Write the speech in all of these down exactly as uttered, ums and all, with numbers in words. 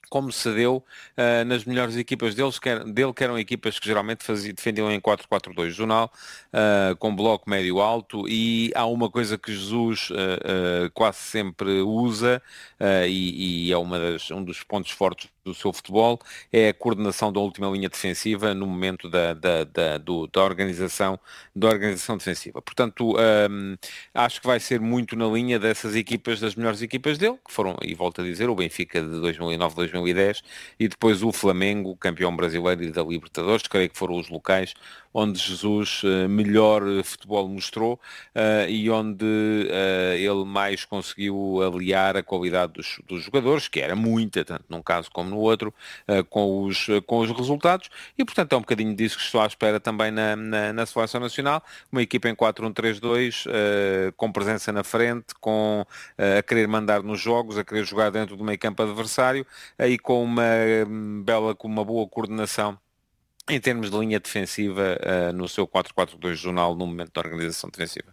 como se deu uh, nas melhores equipas deles, que eram, dele, que eram equipas que geralmente faziam, defendiam em quatro quatro dois zonal, uh, com bloco médio alto, e há uma coisa que Jesus uh, uh, quase sempre usa, uh, e, e é uma das, um dos pontos fortes do seu futebol, é a coordenação da última linha defensiva no momento da, da, da, do, da, organização, da organização defensiva. Portanto, um, acho que vai ser muito na linha dessas equipas, das melhores equipas dele, que foram, e volto a dizer, o Benfica de dois mil e nove, dois mil e dez, e depois o Flamengo, campeão brasileiro e da Libertadores, creio que foram os locais onde Jesus uh, melhor futebol mostrou uh, e onde uh, ele mais conseguiu aliar a qualidade dos, dos jogadores, que era muita, tanto num caso como no outro, uh, com, os, uh, com os resultados, e portanto é um bocadinho disso que estou à espera também na, na, na Seleção Nacional, uma equipa em quatro um três dois, uh, com presença na frente, com, uh, a querer mandar nos jogos, a querer jogar dentro do meio campo adversário, aí uh, com uma um, bela, com uma boa coordenação em termos de linha defensiva uh, no seu quatro quatro dois jornal no momento da organização defensiva.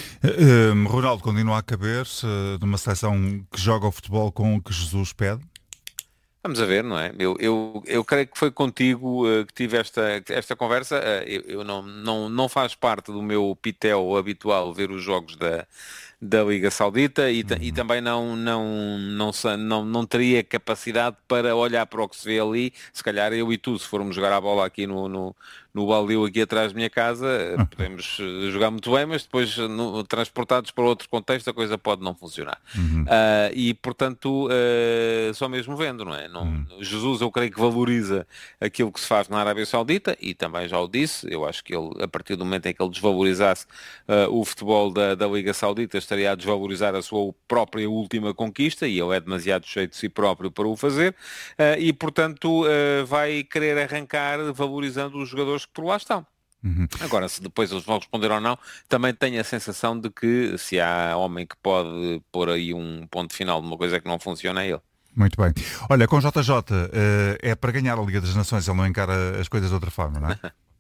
Uh, uh, Ronaldo continua a caber uh, numa seleção que joga o futebol com o que Jesus pede? Vamos a ver, não é? Eu, eu, eu creio que foi contigo uh, que tive esta, esta conversa. Uh, eu eu não, não, não faz parte do meu pitel habitual ver os jogos da, da Liga Saudita e, uhum. e também não, não, não, não, não teria capacidade para olhar para o que se vê ali. Se calhar eu e tu, se formos jogar a bola aqui no, no, no baldio aqui atrás da minha casa, uhum. podemos jogar muito bem, mas depois no, transportados para outro contexto a coisa pode não funcionar. Uhum. Uh, e portanto, uh, só mesmo vendo, não é? Não, uhum. Jesus, eu creio que valoriza aquilo que se faz na Arábia Saudita e também já o disse, eu acho que ele, a partir do momento em que ele desvalorizasse uh, o futebol da, da Liga Saudita, estaria a desvalorizar a sua própria última conquista, e ele é demasiado cheio de si próprio para o fazer, uh, e portanto uh, vai querer arrancar valorizando os jogadores que por lá estão. Uhum. Agora, se depois eles vão responder ou não, também tenho a sensação de que se há homem que pode pôr aí um ponto final de uma coisa que não funciona, é ele. Muito bem. Olha, com J J, uh, é para ganhar a Liga das Nações, ele não encara as coisas de outra forma, não é?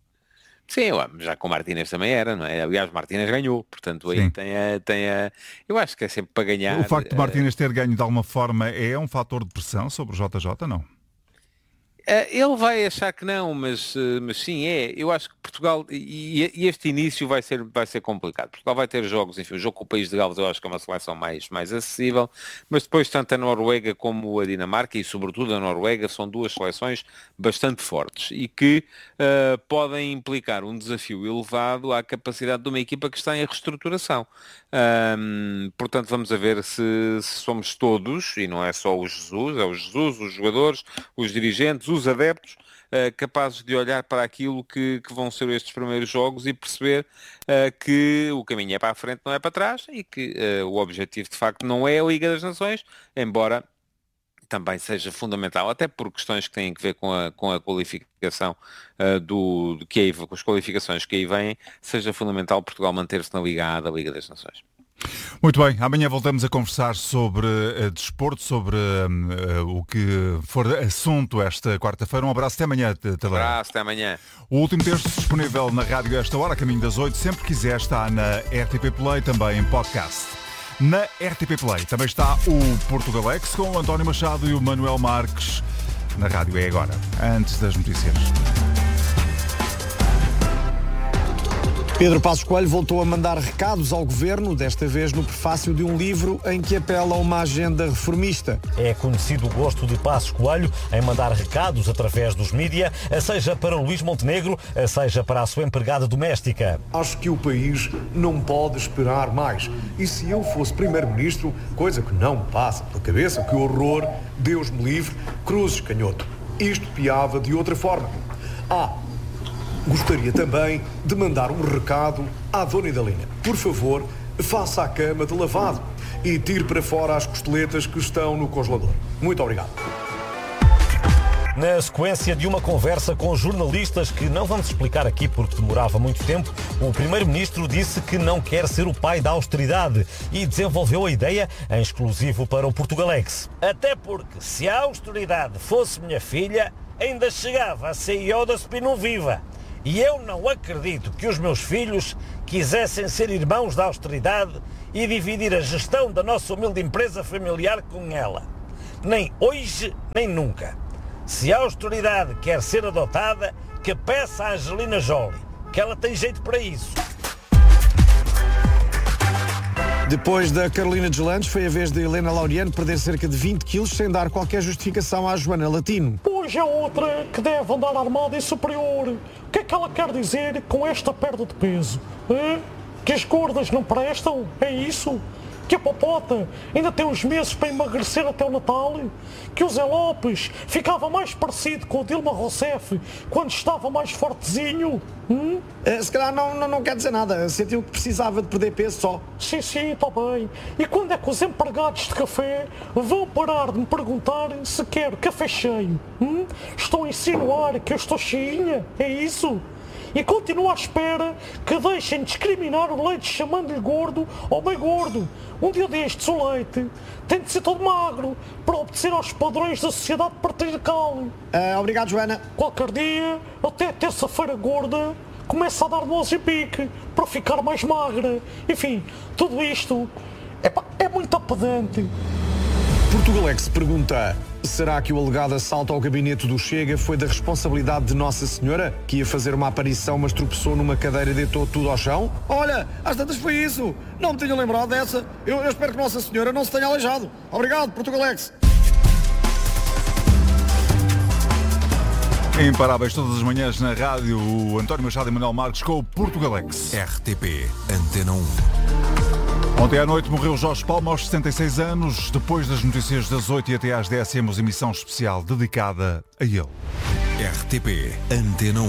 Sim, já com o Martínez também era, não é? Aliás, Martínez ganhou, portanto aí tem a, tem a... Eu acho que é sempre para ganhar. O facto de Martínez ter ganho de alguma forma é um fator de pressão sobre o J J, não? Ele vai achar que não, mas, mas sim, é. Eu acho que Portugal, e, e este início vai ser, vai ser complicado. Portugal vai ter jogos, enfim, o jogo com o País de Gales eu acho que é uma seleção mais, mais acessível, mas depois tanto a Noruega como a Dinamarca, e sobretudo a Noruega, são duas seleções bastante fortes e que uh, podem implicar um desafio elevado à capacidade de uma equipa que está em reestruturação. Um, portanto, vamos a ver se, se somos todos, e não é só o Jesus, é o Jesus, os jogadores, os dirigentes, os adeptos, uh, capazes de olhar para aquilo que, que vão ser estes primeiros jogos e perceber uh, que o caminho é para a frente, não é para trás, e que uh, o objetivo de facto não é a Liga das Nações, embora também seja fundamental, até por questões que têm a ver com a, com a qualificação uh, do, do que aí, com as qualificações que aí vêm, seja fundamental Portugal manter-se na Liga A da Liga das Nações. Muito bem, amanhã voltamos a conversar sobre uh, desporto, sobre uh, uh, o que for assunto esta quarta-feira. Um abraço, até amanhã. Um abraço, até amanhã. O último texto disponível na rádio a esta hora, a caminho das oito, sempre que quiser, está na R T P Play, também em podcast. Na R T P Play também está o Portugalex com o António Machado e o Manuel Marques. Na rádio é agora, antes das notícias. Pedro Passos Coelho voltou a mandar recados ao governo, desta vez no prefácio de um livro em que apela a uma agenda reformista. É conhecido o gosto de Passos Coelho em mandar recados através dos mídia, seja para Luís Montenegro, seja para a sua empregada doméstica. Acho que o país não pode esperar mais. E se eu fosse primeiro-ministro, coisa que não me passa pela cabeça, que horror, Deus me livre, cruzes canhoto. Isto piava de outra forma. Ah, gostaria também de mandar um recado à Dona Idalina. Por favor, faça a cama de lavado e tire para fora as costeletas que estão no congelador. Muito obrigado. Na sequência de uma conversa com jornalistas que não vamos explicar aqui porque demorava muito tempo, o primeiro-ministro disse que não quer ser o pai da austeridade e desenvolveu a ideia em exclusivo para o Portugalex. Até porque, se a austeridade fosse minha filha, ainda chegava a C E O da Spinu Viva. E eu não acredito que os meus filhos quisessem ser irmãos da austeridade e dividir a gestão da nossa humilde empresa familiar com ela. nem hoje nem nunca. Se a austeridade quer ser adotada, que peça a Angelina Jolie, que ela tem jeito para isso. Depois da Carolina Deslandes, foi a vez de Helena Laureano perder cerca de vinte quilos sem dar qualquer justificação à Joana Latino. Hoje é outra que deve andar armada e superior. O que é que ela quer dizer com esta perda de peso? Hã? Que as gordas não prestam? É isso? Que a popota ainda tem uns meses para emagrecer até o Natal? Que o Zé Lopes ficava mais parecido com o Dilma Rousseff quando estava mais fortezinho? Hum? Uh, se calhar não, não, não quer dizer nada. Sentiu que precisava de perder peso só. Sim, sim, está bem. E quando é que os empregados de café vão parar de me perguntar se quero café cheio? Hum? Estão a insinuar que eu estou cheinha? É isso? E continuo à espera que deixem de discriminar o leite chamando-lhe gordo ou bem gordo. Um dia destes o leite tem de ser todo magro para obedecer aos padrões da sociedade patriarcal. Uh, obrigado, Joana. Qualquer dia, até terça-feira gorda, começa a dar noz e pique para ficar mais magra. Enfim, tudo isto epá, é muito pedante. Portugalex pergunta: será que o alegado assalto ao gabinete do Chega foi da responsabilidade de Nossa Senhora, que ia fazer uma aparição mas tropeçou numa cadeira e deitou tudo ao chão? Olha, às tantas foi isso. Não me tinha lembrado dessa. Eu, eu espero que Nossa Senhora não se tenha aleijado. Obrigado, Portugalex. Imparáveis todas as manhãs na rádio, o António Machado e Manuel Marques com o Portugalex. R T P Antena um. Ontem à noite morreu Jorge Palma aos sessenta e seis anos. Depois das notícias das oito e até às dez temos emissão especial dedicada a ele. R T P Antena um.